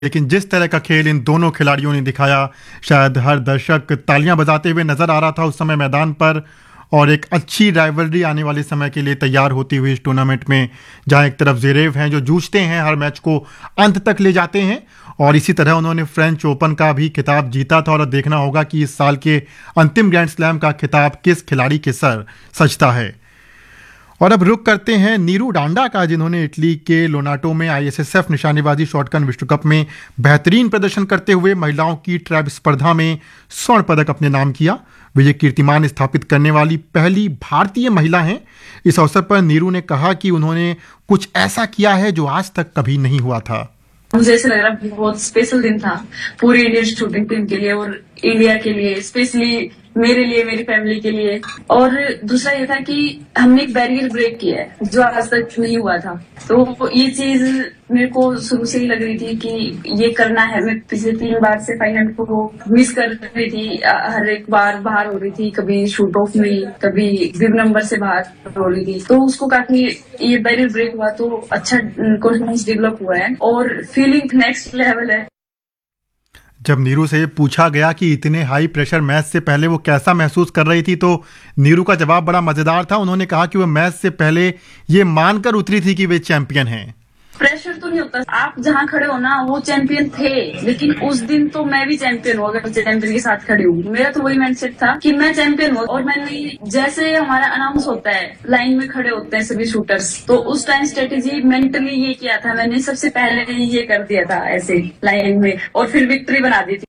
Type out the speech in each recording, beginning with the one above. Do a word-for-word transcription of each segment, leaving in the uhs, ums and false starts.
लेकिन जिस तरह का खेल इन दोनों खिलाड़ियों ने दिखाया, शायद हर दर्शक तालियां बजाते हुए नजर आ रहा था उस समय मैदान पर। और एक अच्छी राइवलरी आने वाले समय के लिए तैयार होती हुई इस टूर्नामेंट में, जहां एक तरफ ज़वेरेव हैं जो जूझते हैं, हर मैच को अंत तक ले जाते हैं, और इसी तरह उन्होंने फ्रेंच ओपन का भी खिताब जीता था। और देखना होगा कि इस साल के अंतिम ग्रैंड स्लैम का खिताब किस खिलाड़ी के सर सजता है। और अब रुक करते हैं नीरू डांडा का, जिन्होंने इटली के लोनाटो में आईएसएसएफ निशानेबाजी शॉटगन विश्व कप में बेहतरीन प्रदर्शन करते हुए महिलाओं की ट्रैप स्पर्धा में स्वर्ण पदक अपने नाम किया। वे ये कीर्तिमान स्थापित करने वाली पहली भारतीय महिला हैं। इस अवसर पर नीरू ने कहा कि उन्होंने कुछ ऐसा किया है जो आज तक कभी नहीं हुआ था। मुझे ऐसा लग रहा है बहुत स्पेशल दिन था पूरी इंडियन शूटिंग टीम के लिए और इंडिया के लिए, स्पेशली मेरे लिए, मेरी फैमिली के लिए। और दूसरा ये था कि हमने एक बैरियर ब्रेक किया है जो आज तक नहीं हुआ था। तो ये चीज मेरे को शुरू से ही लग रही थी कि ये करना है। मैं पिछले तीन बार से फाइनल को मिस कर रही थी, हर एक बार बाहर हो रही थी, कभी शूट ऑफ में, कभी बिग नंबर से बाहर हो रही थी। तो उसको काफी ये बैरियर ब्रेक हुआ तो अच्छा कॉन्फिडेंस डेवलप हुआ है और फीलिंग नेक्स्ट लेवल है। जब नीरू से पूछा गया कि इतने हाई प्रेशर मैच से पहले वो कैसा महसूस कर रही थी, तो नीरू का जवाब बड़ा मजेदार था। उन्होंने कहा कि वो मैच से पहले ये मानकर उतरी थी कि वे चैंपियन हैं। प्रेशर तो नहीं होता, आप जहाँ खड़े हो ना वो चैंपियन थे, लेकिन उस दिन तो मैं भी चैंपियन हूँ अगर चैंपियन के साथ खड़ी हूँ। मेरा तो वही माइंडसेट था कि मैं चैंपियन हूँ। और मैंने जैसे हमारा अनाउंस होता है, लाइन में खड़े होते हैं सभी शूटर्स, तो उस टाइम स्ट्रेटेजी मेंटली ये किया था मैंने, सबसे पहले ये कर दिया था ऐसे लाइन में और फिर विक्ट्री बना दी थी।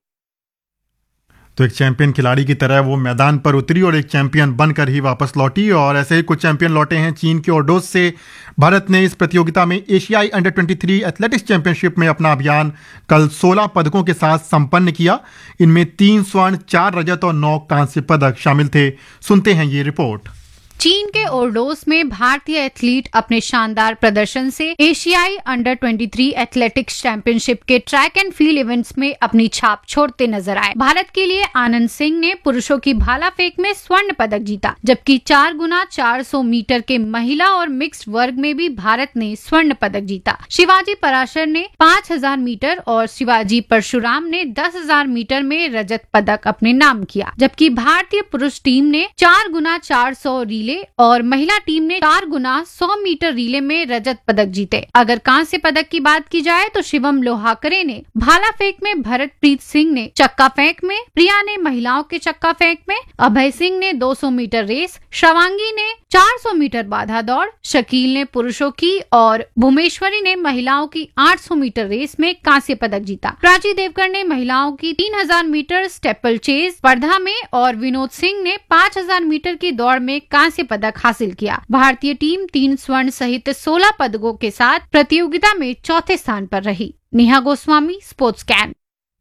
तो एक चैंपियन खिलाड़ी की तरह वो मैदान पर उतरी और एक चैंपियन बनकर ही वापस लौटी। और ऐसे ही कुछ चैंपियन लौटे हैं चीन के ओर्डोज से। भारत ने इस प्रतियोगिता में एशियाई अंडर तेईस एथलेटिक्स चैंपियनशिप में अपना अभियान कल सोलह पदकों के साथ संपन्न किया। इनमें तीन स्वर्ण, चार रजत और नौ कांस्य पदक शामिल थे। सुनते हैं ये रिपोर्ट। चीन के ओर्डोस में भारतीय एथलीट अपने शानदार प्रदर्शन से एशियाई अंडर तेईस एथलेटिक्स चैंपियनशिप के ट्रैक एंड फील्ड इवेंट्स में अपनी छाप छोड़ते नजर आए। भारत के लिए आनंद सिंह ने पुरुषों की भाला फेंक में स्वर्ण पदक जीता, जबकि चार गुना चार सौ मीटर के महिला और मिक्स्ड वर्ग में भी भारत ने स्वर्ण पदक जीता। शिवाजी पराशर ने पाँच हजार मीटर और शिवाजी परशुराम ने दस हजार मीटर में रजत पदक अपने नाम किया, जबकि भारतीय पुरुष टीम ने चार गुना चार सौ रीले और महिला टीम ने चार गुना सौ मीटर रीले में रजत पदक जीते। अगर कांस्य पदक की बात की जाए तो शिवम लोहाकरे ने भाला फेंक में, भरतप्रीत सिंह ने चक्का फेंक में, प्रिया ने महिलाओं के चक्का फेंक में, अभय सिंह ने दो सौ मीटर रेस, श्रवांगी ने चार सौ मीटर बाधा दौड़, शकील ने पुरुषों की और भुवनेश्वरी ने महिलाओं की आठ सौ मीटर रेस में कांस्य पदक जीता। प्राची देवकर ने महिलाओं की तीन हजार मीटर स्टेपल चेज स्पर्धा में और विनोद सिंह ने पाँच हजार मीटर की दौड़ में कांस्य पदक हासिल किया। भारतीय टीम तीन स्वर्ण सहित सोलह पदकों के साथ प्रतियोगिता में चौथे स्थान पर रही। Neha Goswami, sports can.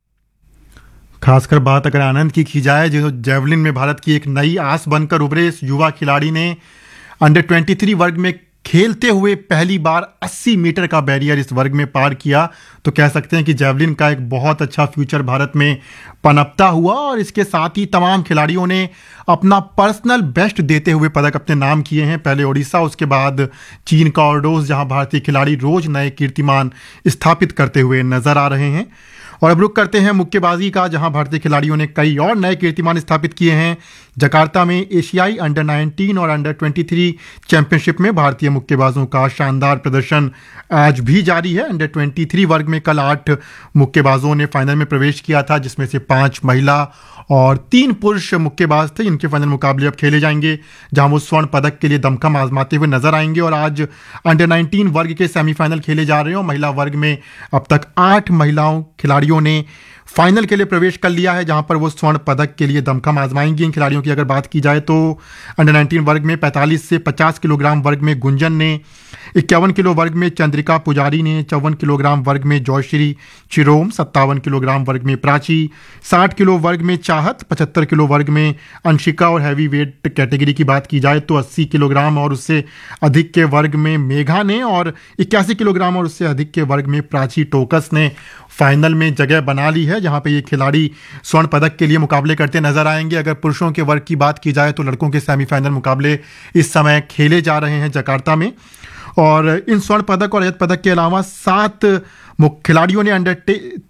खासकर बात अगर आनंद की की जाए, जो जेवलिन में भारत की एक नई आस बनकर उभरे, इस युवा खिलाड़ी ने अंडर तेईस वर्ग में खेलते हुए पहली बार अस्सी मीटर का बैरियर इस वर्ग में पार किया। तो कह सकते हैं कि जेवलिन का एक बहुत अच्छा फ्यूचर भारत में पनपता हुआ। और इसके साथ ही तमाम खिलाड़ियों ने अपना पर्सनल बेस्ट देते हुए पदक अपने नाम किए हैं। पहले ओडिशा, उसके बाद चीन का ओर्डोस, जहां भारतीय खिलाड़ी रोज नए कीर्तिमान स्थापित करते हुए नजर आ रहे हैं। और अब रुक करते हैं मुक्केबाजी का, जहां भारतीय खिलाड़ियों ने कई और नए कीर्तिमान स्थापित किए हैं। जकार्ता में एशियाई अंडर उन्नीस और अंडर तेईस चैंपियनशिप में भारतीय मुक्केबाजों का शानदार प्रदर्शन आज भी जारी है। अंडर तेईस वर्ग में कल आठ मुक्केबाजों ने फाइनल में प्रवेश किया था, जिसमें से पांच महिला और तीन पुरुष मुक्केबाज थे। इनके फाइनल मुकाबले अब खेले जाएंगे, जहां वो स्वर्ण पदक के लिए दमखम आजमाते हुए नजर आएंगे। और आज अंडर उन्नीस वर्ग के सेमीफाइनल खेले जा रहे हैं। महिला वर्ग में अब तक आठ महिलाओं खिलाड़ियों ने फाइनल के लिए प्रवेश कर लिया है, जहां पर वो स्वर्ण पदक के लिए दमखम आजमाएंगी। इन खिलाड़ियों की अगर बात की जाए तो अंडर उन्नीस वर्ग में पैंतालीस से पचास किलोग्राम वर्ग में गुंजन ने, इक्यावन किलो वर्ग में चंद्रिका पुजारी ने, चौवन किलोग्राम वर्ग में जयश्री चिरोम, सत्तावन किलोग्राम वर्ग में प्राची, साठ किलो वर्ग में चाहत, पचहत्तर किलो वर्ग में अंशिका। और हैवी वेट कैटेगरी की बात की जाए तो अस्सी किलोग्राम और उससे अधिक के वर्ग में मेघा ने और इक्यासी किलोग्राम और उससे अधिक के वर्ग में प्राची टोकस ने फाइनल में जगह बना ली है, जहां पे ये खिलाड़ी स्वर्ण पदक के लिए मुकाबले करते नजर आएंगे। अगर पुरुषों के वर्ग की बात की जाए तो लड़कों के सेमीफाइनल मुकाबले इस समय खेले जा रहे हैं जकार्ता में। और इन स्वर्ण पदक और रजत पदक के अलावा सात खिलाड़ियों ने अंडर